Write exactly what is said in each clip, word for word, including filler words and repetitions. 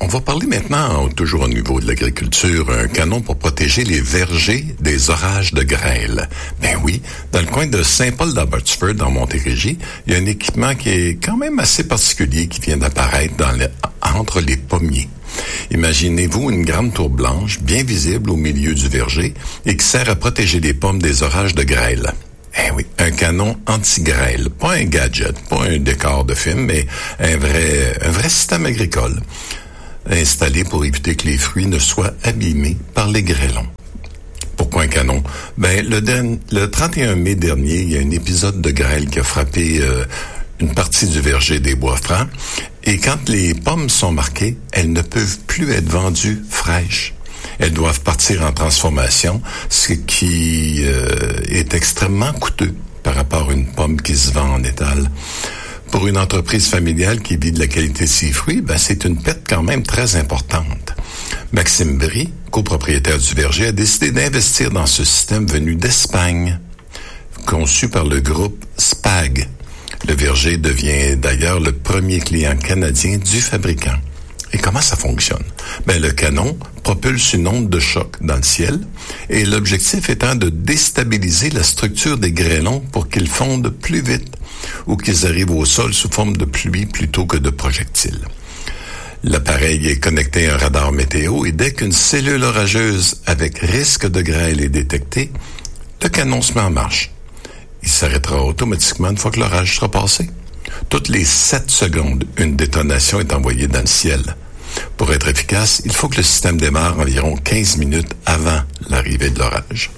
va parler maintenant, toujours au niveau de l'agriculture, un canon pour protéger les vergers des orages de grêle. Ben oui, dans le coin de Saint-Paul-d'Abbotsford, dans Montérégie, il y a un équipement qui est quand même assez particulier qui vient d'apparaître dans les, entre les pommiers. Imaginez-vous une grande tour blanche, bien visible au milieu du verger, et qui sert à protéger les pommes des orages de grêle. Eh oui, un canon anti-grêle, pas un gadget, pas un décor de film, mais un vrai, un vrai système agricole, installé pour éviter que les fruits ne soient abîmés par les grêlons. Pourquoi un canon? Ben, le, den, le trente et un mai dernier, il y a un épisode de grêle qui a frappé euh, une partie du verger des Bois-Francs, et quand les pommes sont marquées, elles ne peuvent plus être vendues fraîches. Elles doivent partir en transformation, ce qui euh, est extrêmement coûteux par rapport à une pomme qui se vend en étal. Pour une entreprise familiale qui vit de la qualité de ses fruits, ben, c'est une perte quand même très importante. Maxime Brie, copropriétaire du verger, a décidé d'investir dans ce système venu d'Espagne, conçu par le groupe Spag. Le verger devient d'ailleurs le premier client canadien du fabricant. Et comment ça fonctionne? Ben, le canon propulse une onde de choc dans le ciel et l'objectif étant de déstabiliser la structure des grêlons pour qu'ils fondent plus vite ou qu'ils arrivent au sol sous forme de pluie plutôt que de projectiles. L'appareil est connecté à un radar météo et dès qu'une cellule orageuse avec risque de grêle est détectée, le canon se met en marche. Il s'arrêtera automatiquement une fois que l'orage sera passé. Toutes les sept secondes, une détonation est envoyée dans le ciel. Pour être efficace, il faut que le système démarre environ quinze minutes avant l'arrivée de l'orage.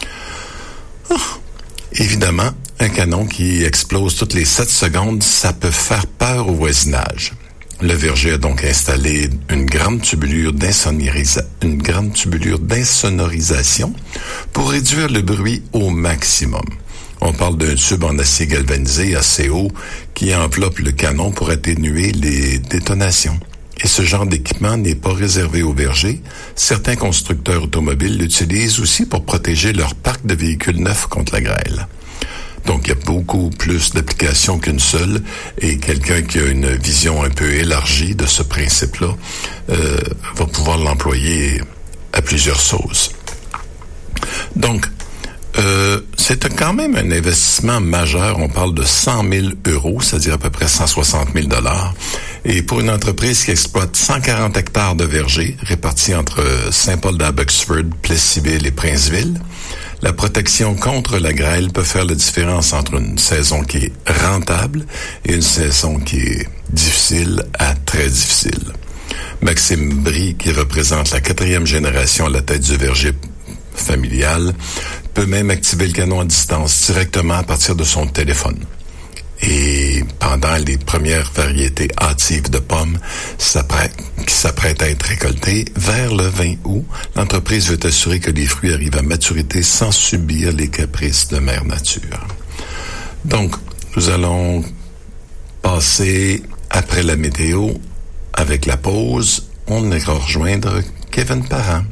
Oh, évidemment, un canon qui explose toutes les sept secondes, ça peut faire peur au voisinage. Le verger a donc installé une grande tubulure d'insonorisa- une grande tubulure d'insonorisation pour réduire le bruit au maximum. On parle d'un tube en acier galvanisé assez haut qui enveloppe le canon pour atténuer les détonations. Et ce genre d'équipement n'est pas réservé aux vergers. Certains constructeurs automobiles l'utilisent aussi pour protéger leur parc de véhicules neufs contre la grêle. Donc, il y a beaucoup plus d'applications qu'une seule et quelqu'un qui a une vision un peu élargie de ce principe-là euh, va pouvoir l'employer à plusieurs sauces. Donc, Euh, c'est quand même un investissement majeur. On parle de cent mille euros, c'est-à-dire à peu près cent soixante mille dollars. Et pour une entreprise qui exploite cent quarante hectares de vergers répartis entre Saint-Paul-d'Abbotsford, Plessisville et Princeville, la protection contre la grêle peut faire la différence entre une saison qui est rentable et une saison qui est difficile à très difficile. Maxime Brie, qui représente la quatrième génération à la tête du verger familial, peut même activer le canon à distance directement à partir de son téléphone. Et pendant les premières variétés hâtives de pommes s'apprêtent, qui s'apprêtent à être récoltées, vers le vingt août, l'entreprise veut assurer que les fruits arrivent à maturité sans subir les caprices de Mère Nature. Donc, nous allons passer après la météo avec la pause. On ira rejoindre Kevin Parent.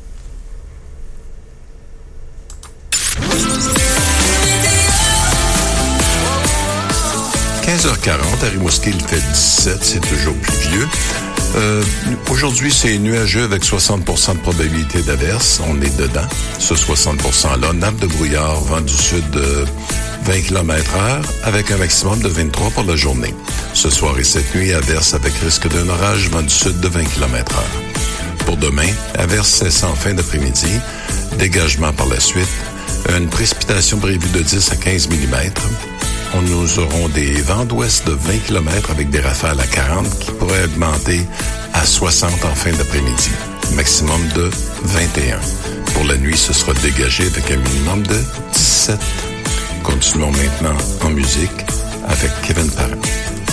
quinze heures quarante, à Rimouski, il fait dix-sept, c'est toujours pluvieux. Euh, aujourd'hui, c'est nuageux avec soixante pour cent de probabilité d'averse. On est dedans, ce soixante pour cent-là. Nappe de brouillard, vent du sud de vingt kilomètres heure, avec un maximum de vingt-trois pour la journée. Ce soir et cette nuit, averse avec risque d'un orage, vent du sud de vingt kilomètres heure. Pour demain, averse cessant en fin d'après-midi, dégagement par la suite, une précipitation prévue de dix à quinze millimètres. On nous aurons des vents d'ouest de vingt kilomètres avec des rafales à quarante qui pourraient augmenter à soixante en fin d'après-midi. Maximum de vingt et un. Pour la nuit, ce sera dégagé avec un minimum de dix-sept. Continuons maintenant en musique avec Kevin Parent.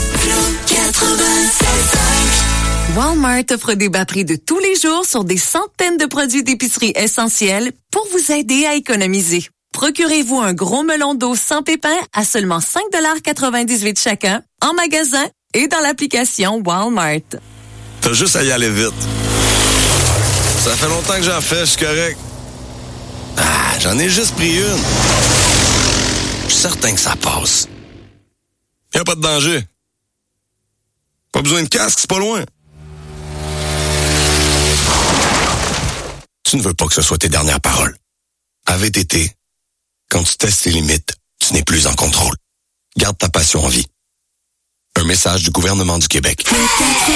Walmart offre des bas prix de tous les jours sur des centaines de produits d'épicerie essentiels pour vous aider à économiser. Procurez-vous un gros melon d'eau sans pépins à seulement cinq dollars quatre-vingt-dix-huit chacun en magasin et dans l'application Walmart. T'as juste à y aller vite. Ça fait longtemps que j'en fais, je suis correct. Ah, j'en ai juste pris une. Je suis certain que ça passe. Y'a pas de danger. Pas besoin de casque, c'est pas loin. tu ne veux pas que ce soit tes dernières paroles. À V T T, quand tu testes tes limites, tu n'es plus en contrôle. Garde ta passion en vie. Un message du gouvernement du Québec.